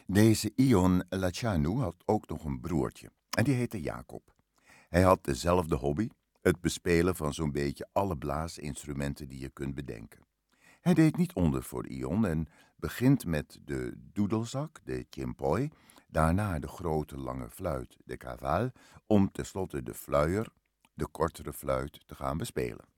Deze Ion Lacianu had ook nog een broertje en die heette Jacob. Hij had dezelfde hobby, het bespelen van zo'n beetje alle blaasinstrumenten die je kunt bedenken. Hij deed niet onder voor Ion en begint met de doedelzak, de tjimpoi, daarna de grote lange fluit, de kaval, om tenslotte de fluier, de kortere fluit, te gaan bespelen.